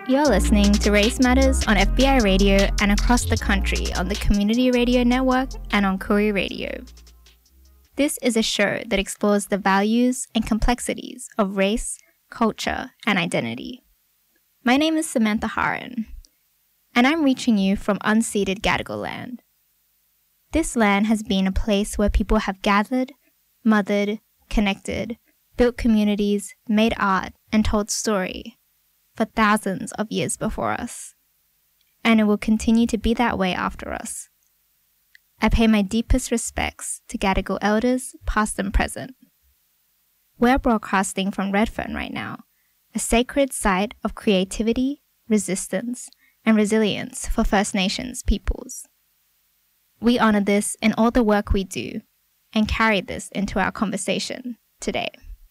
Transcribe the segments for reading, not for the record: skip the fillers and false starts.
You're listening to Race Matters on FBI Radio and across the country on the Community Radio Network and on Koori Radio. This is a show that explores the values and complexities of race, culture, and identity. My name is Samantha Haran, and I'm reaching you from unceded Gadigal land. This land has been a place where people have gathered, mothered, connected, built communities, made art, and told story for thousands of years before us. And it will continue to be that way after us. I pay my deepest respects to Gadigal elders, past and present. We're broadcasting from Redfern right now, a sacred site of creativity, resistance, and resilience for First Nations peoples. We honor this in all the work we do and carry this into our conversation today.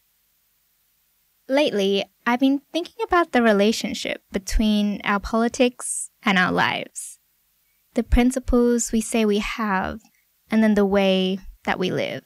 Lately, I've been thinking about the relationship between our politics and our lives. The principles we say we have, and then the way that we live.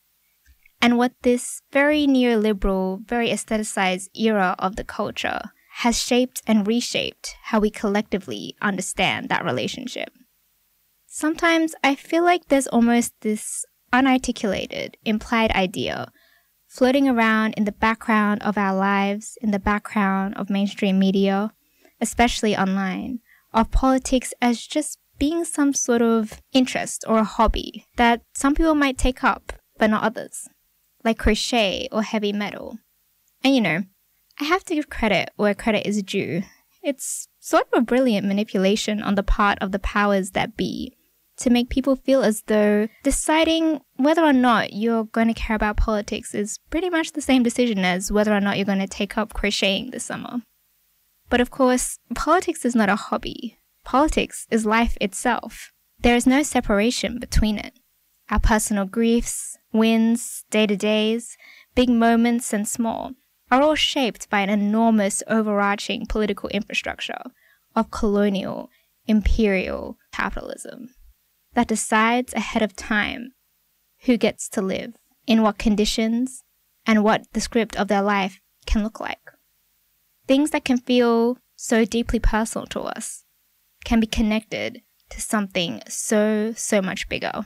And what this very neoliberal, very aestheticized era of the culture has shaped and reshaped how we collectively understand that relationship. Sometimes I feel like there's almost this unarticulated, implied idea floating around in the background of our lives, in the background of mainstream media, especially online, of politics as just being some sort of interest or a hobby that some people might take up, but not others, like crochet or heavy metal. And you know, I have to give credit where credit is due. It's sort of a brilliant manipulation on the part of the powers that be to make people feel as though deciding whether or not you're going to care about politics is pretty much the same decision as whether or not you're going to take up crocheting this summer. But of course, politics is not a hobby. Politics is life itself. There is no separation between it. Our personal griefs, wins, day-to-days, big moments and small, are all shaped by an enormous overarching political infrastructure of colonial, imperial capitalism that decides ahead of time who gets to live, in what conditions, and what the script of their life can look like. Things that can feel so deeply personal to us can be connected to something so much bigger.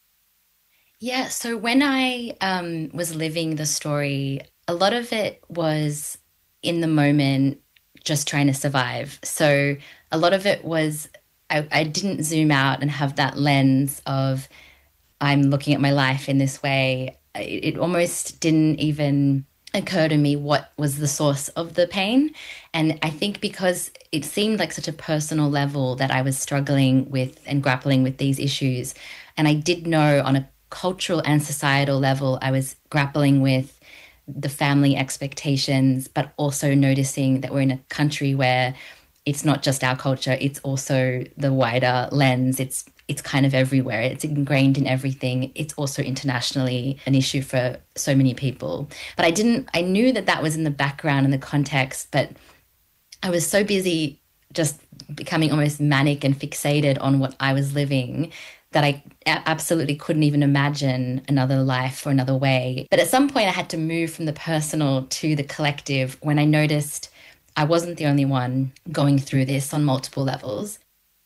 Yeah, so when I was living the story, a lot of it was in the moment, just trying to survive. So a lot of it was I didn't zoom out and have that lens of I'm looking at my life in this way. It almost didn't even occur to me what was the source of the pain. And I think because it seemed like such a personal level that I was struggling with and grappling with these issues. And I did know on a cultural and societal level, I was grappling with the family expectations, but also noticing that we're in a country where it's not just our culture, it's also the wider lens. It's kind of everywhere. It's ingrained in everything. It's also internationally an issue for so many people. But I knew that was in the background and the context, but I was so busy just becoming almost manic and fixated on what I was living that I absolutely couldn't even imagine another life or another way. But at some point I had to move from the personal to the collective when I noticed I wasn't the only one going through this on multiple levels.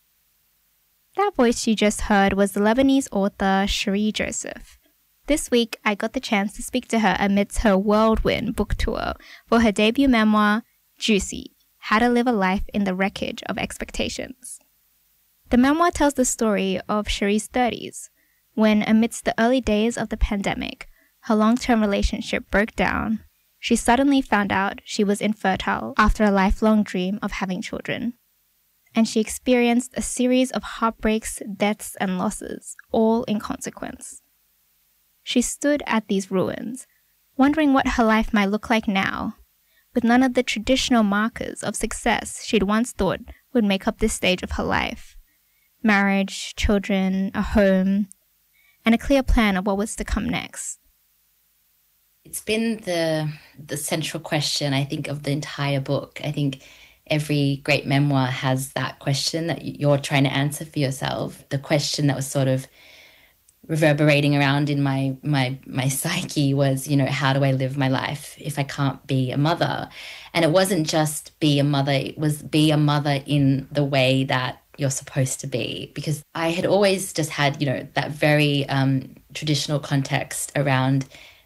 That voice you just heard was the Lebanese author Cherie Joseph. This week, I got the chance to speak to her amidst her whirlwind book tour for her debut memoir, Juicy: How to Live a Life in the Wreckage of Expectations. The memoir tells the story of Cherie's 30s, when amidst the early days of the pandemic, her long-term relationship broke down. She suddenly found out she was infertile after a lifelong dream of having children. And she experienced a series of heartbreaks, deaths, and losses, all in consequence. She stood at these ruins, wondering what her life might look like now, with none of the traditional markers of success she'd once thought would make up this stage of her life. Marriage, children, a home, and a clear plan of what was to come next. It's been the central question, I think, of the entire book. I think every great memoir has that question that you're trying to answer for yourself. The question that was sort of reverberating around in my psyche was, how do I live my life if I can't be a mother? And it wasn't just be a mother, it was be a mother in the way that you're supposed to be. Because I had always just had, that very traditional context around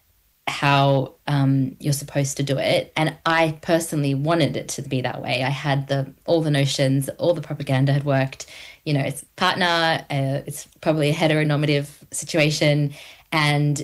how you're supposed to do it. And I personally wanted it to be that way. I had all the notions, all the propaganda had worked. It's partner, it's probably a heteronormative situation, and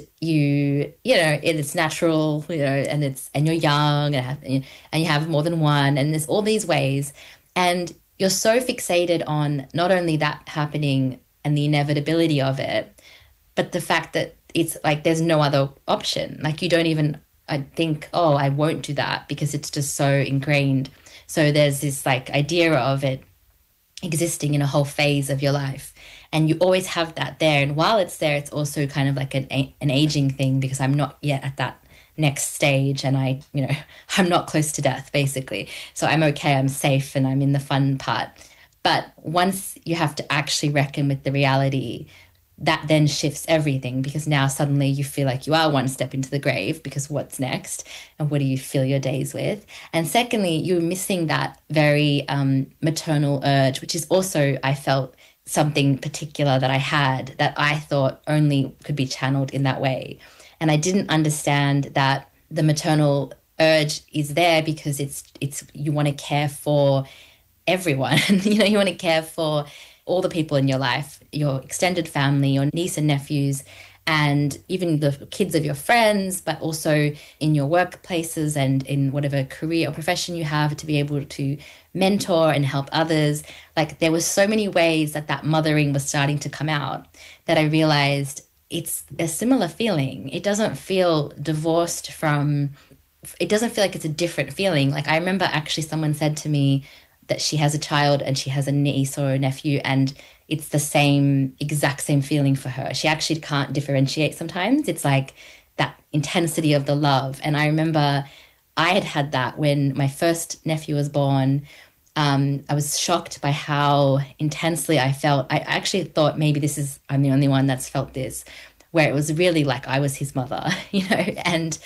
it's natural, and you're young, and you have more than one, and there's all these ways. And you're so fixated on not only that happening and the inevitability of it, but the fact that it's like there's no other option. Like you don't even, I think, oh, I won't do that because it's just so ingrained. So there's this like idea of it existing in a whole phase of your life. And you always have that there. And while it's there, it's also kind of like an aging thing, because I'm not yet at that next stage, and I'm not close to death, basically. So I'm okay, I'm safe, and I'm in the fun part. But once you have to actually reckon with the reality, that then shifts everything, because now suddenly you feel like you are one step into the grave, because what's next, and what do you fill your days with? And secondly, you're missing that very maternal urge, which is also, I felt, something particular that I had that I thought only could be channeled in that way. And I didn't understand that the maternal urge is there because it's you want to care for everyone. You want to care for all the people in your life, your extended family, your niece and nephews, and even the kids of your friends, but also in your workplaces and in whatever career or profession you have, to be able to mentor and help others. Like there were so many ways that mothering was starting to come out that I realized it's a similar feeling. It doesn't feel divorced from, it doesn't feel like it's a different feeling. Like I remember actually someone said to me that she has a child and she has a niece or a nephew, and it's the exact same feeling for her. She actually can't differentiate sometimes. It's like that intensity of the love. And I remember I had that when my first nephew was born. I was shocked by how intensely I felt. I actually thought maybe I'm the only one that's felt this, where it was really like I was his mother, and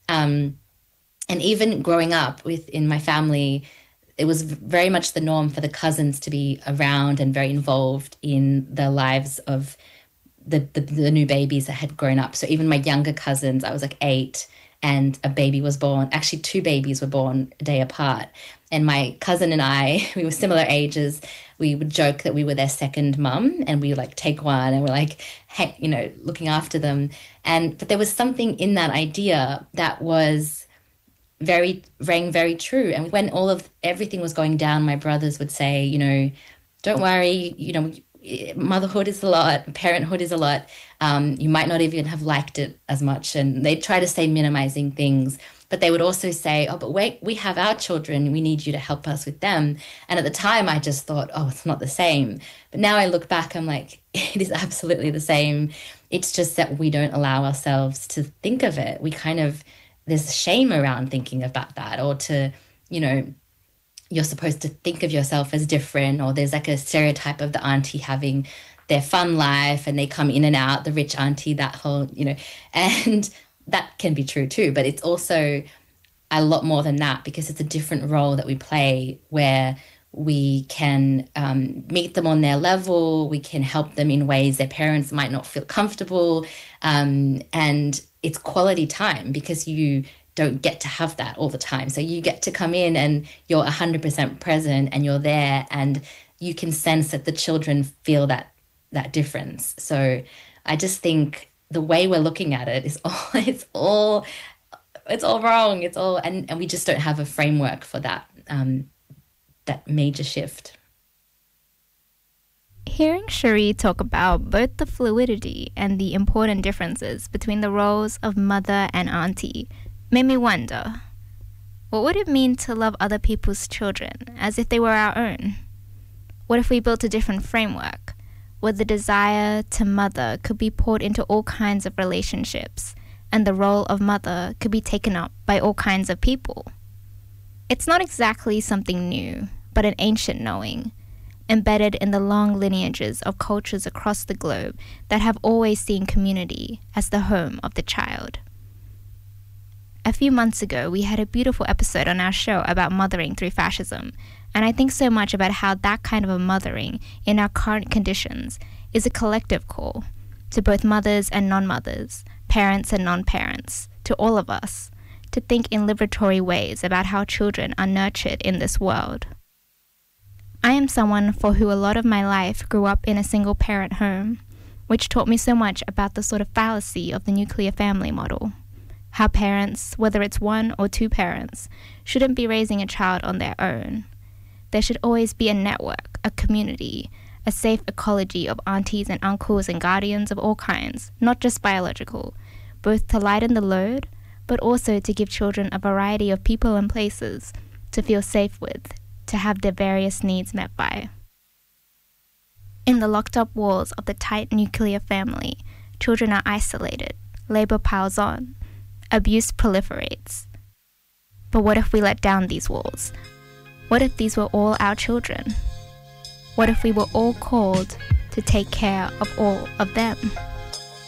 even growing up in my family, it was very much the norm for the cousins to be around and very involved in the lives of the new babies that had grown up. So even my younger cousins, I was like 8, and a baby was born. Actually, 2 babies were born a day apart. And my cousin and I, we were similar ages. We would joke that we were their second mum, and we would like take one and we're like, hey, looking after them. But there was something in that idea that rang very true. And when everything was going down, my brothers would say, don't worry, motherhood is a lot, parenthood is a lot. You might not even have liked it as much. And they'd try to say minimizing things, but they would also say, oh, but wait, we have our children. We need you to help us with them. And at the time I just thought, oh, it's not the same. But now I look back, I'm like, it is absolutely the same. It's just that we don't allow ourselves to think of it. There's shame around thinking about that, or you're supposed to think of yourself as different, or there's like a stereotype of the auntie having their fun life and they come in and out, the rich auntie, that whole, and that can be true too. But it's also a lot more than that, because it's a different role that we play, where we can meet them on their level, we can help them in ways their parents might not feel comfortable, and it's quality time, because you don't get to have that all the time. So you get to come in and you're 100% present and you're there, and you can sense that the children feel that difference. So I just think the way we're looking at it is all wrong. And we just don't have a framework for that major shift. Hearing Cherie talk about both the fluidity and the important differences between the roles of mother and auntie made me wonder, what would it mean to love other people's children as if they were our own? What if we built a different framework, where the desire to mother could be poured into all kinds of relationships, and the role of mother could be taken up by all kinds of people? It's not exactly something new, but an ancient knowing, embedded in the long lineages of cultures across the globe that have always seen community as the home of the child. A few months ago, we had a beautiful episode on our show about mothering through fascism, and I think so much about how that kind of a mothering in our current conditions is a collective call to both mothers and non-mothers, parents and non-parents, to all of us, to think in liberatory ways about how children are nurtured in this world. I am someone for who a lot of my life grew up in a single-parent home, which taught me so much about the sort of fallacy of the nuclear family model. How parents, whether it's one or two parents, shouldn't be raising a child on their own. There should always be a network, a community, a safe ecology of aunties and uncles and guardians of all kinds, not just biological, both to lighten the load, but also to give children a variety of people and places to feel safe with, to have their various needs met by. In the locked-up walls of the tight nuclear family, children are isolated, labor piles on, abuse proliferates. But what if we let down these walls? What if these were all our children? What if we were all called to take care of all of them?